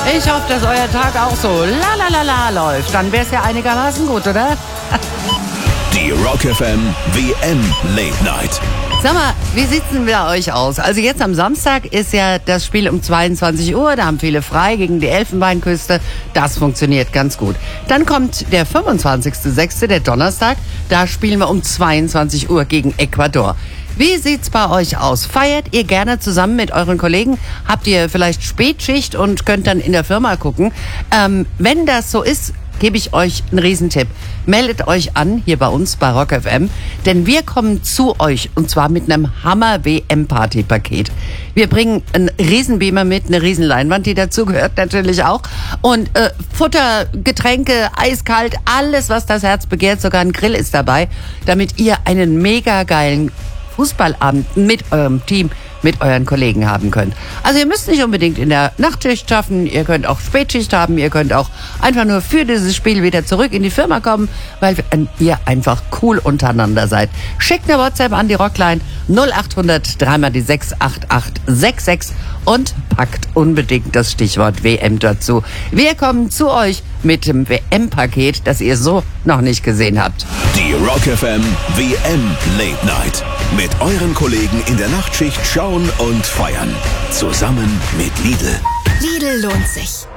Ich hoffe, dass euer Tag auch so la la la la läuft. Dann wär's ja einigermaßen gut, oder? Die Rock FM WM Late Night. Sag mal, wie sieht's denn bei euch aus? Also jetzt am Samstag ist ja das Spiel um 22 Uhr. Da haben viele frei gegen die Elfenbeinküste. Das funktioniert ganz gut. Dann kommt der 25.06., der Donnerstag. Da spielen wir um 22 Uhr gegen Ecuador. Wie sieht's bei euch aus? Feiert ihr gerne zusammen mit euren Kollegen? Habt ihr vielleicht Spätschicht und könnt dann in der Firma gucken? Wenn das so ist, gebe ich euch einen Riesentipp. Meldet euch an, hier bei uns bei Rock FM, denn wir kommen zu euch und zwar mit einem Hammer-WM-Party-Paket. Wir bringen einen Riesenbeamer mit, eine Riesenleinwand, die dazu gehört natürlich auch. Und Futter, Getränke, eiskalt, alles, was das Herz begehrt, sogar ein Grill ist dabei, damit ihr einen mega geilen Fußballabend mit eurem Team, mit euren Kollegen haben könnt. Also ihr müsst nicht unbedingt in der Nachtschicht schaffen, ihr könnt auch Spätschicht haben, ihr könnt auch einfach nur für dieses Spiel wieder zurück in die Firma kommen, weil ihr einfach cool untereinander seid. Schickt eine WhatsApp an die Rockline 0800 3 die 68866 und packt unbedingt das Stichwort WM dazu. Wir kommen zu euch mit dem WM-Paket, das ihr so noch nicht gesehen habt. Die Rock FM WM Late Night. Mit euren Kollegen in der Nachtschicht schauen und feiern. Zusammen mit Lidl. Lidl lohnt sich.